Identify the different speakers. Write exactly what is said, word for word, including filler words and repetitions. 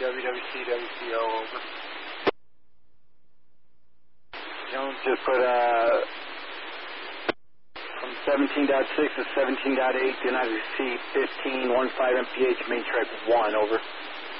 Speaker 1: W W C, W C O, over.
Speaker 2: Jones just put uh, from seventeen point six to seventeen point eight, did not exceed fifteen, one five M P H, main track one, over.